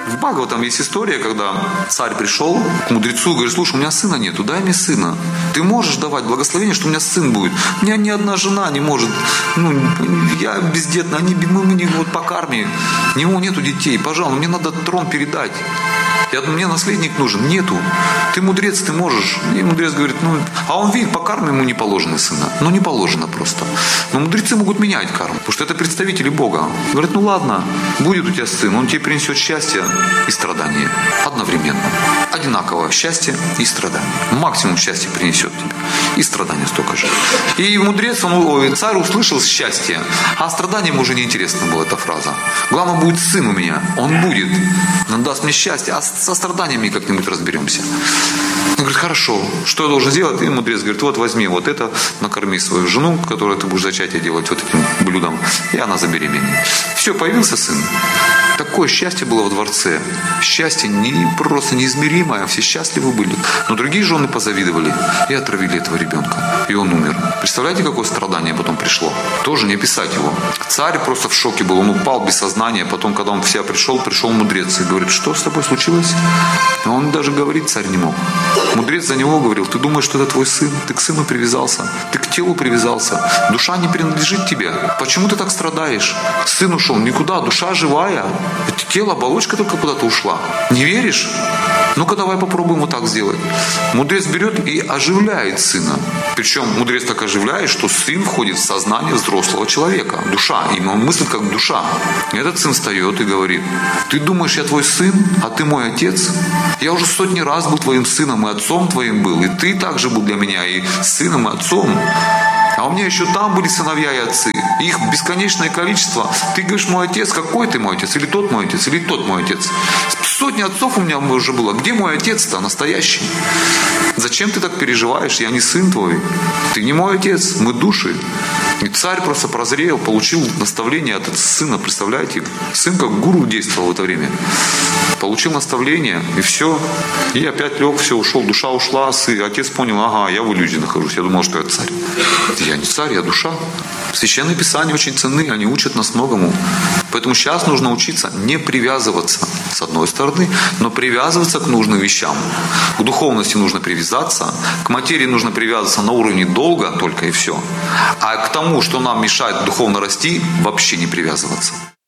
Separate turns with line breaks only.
В Бхагаватам есть история, когда царь пришел к мудрецу и говорит: слушай, у меня сына нету, дай мне сына. Ты можешь давать благословение, что у меня сын будет? У меня ни одна жена не может. Я бездетна, мы вот по карме. У него нету детей. Пожалуйста, мне надо трон передать. Мне наследник нужен. Нету. Ты мудрец, ты можешь. И мудрец говорит, а он видит, по карме ему не положено сына. Не положено просто. Но мудрецы могут менять карму, потому что это представители Бога. Говорит, ладно, будет у тебя сын, он тебе принесет счастье и страдания. Одновременно. Одинаково счастье и страдания. Максимум счастья принесет тебе. И страдания столько же. И мудрец, царь услышал счастье, а страданием уже неинтересна была эта фраза. Главное, будет сын у меня. Он будет. Он даст мне счастье. А со страданиями как-нибудь разберемся. Он говорит, хорошо, что я должен сделать? И мудрец говорит, вот возьми вот это, накорми свою жену, которую ты будешь зачатие делать вот этим блюдом, и она забеременеет. Все, появился сын. Такое счастье было во дворце. Счастье просто неизмеримое, все счастливы были. Но другие жены позавидовали и отравили этого ребенка. И он умер. Представляете, какое страдание потом пришло? Тоже не описать его. Царь просто в шоке был, он упал без сознания. Потом, когда он в себя пришел мудрец и говорит, что с тобой случилось? А он даже говорить царь не мог. Мудрец за него говорил, ты думаешь, что это твой сын? Ты к сыну привязался, ты к телу привязался. Душа не принадлежит тебе. Почему ты так страдаешь? Сын ушел никуда, душа живая. Это тело, оболочка только куда-то ушла. Не веришь? Ну-ка давай попробуем вот так сделать. Мудрец берет и оживляет сына. Причем мудрец так оживляет, что сын входит в сознание взрослого человека. Душа. И он мыслит как душа. И этот сын встает и говорит, ты думаешь, я твой сын, а ты мой отец? Я уже сотни раз был твоим сыном и отцом твоим был. И ты также был для меня и сыном, и отцом. А у меня еще там были сыновья и отцы. Их бесконечное количество. Ты говоришь, мой отец, какой ты мой отец? Или тот мой отец? Или тот мой отец? Сотни отцов у меня уже было. Где мой отец-то настоящий? Зачем ты так переживаешь? Я не сын твой. Ты не мой отец. Мы души. И царь просто прозрел, получил наставление от сына. Представляете? Сын как гуру действовал в это время. Получил наставление, и все. И опять лег, все, ушел. Душа ушла. Отец понял, ага, я в иллюзии нахожусь. Я думал, что я царь. Я не царь, я душа. Священные Писания очень ценны, они учат нас многому. Поэтому сейчас нужно учиться не привязываться, с одной стороны, но привязываться к нужным вещам. К духовности нужно привязаться, к материи нужно привязываться на уровне долга только и все. А к тому, что нам мешает духовно расти, вообще не привязываться.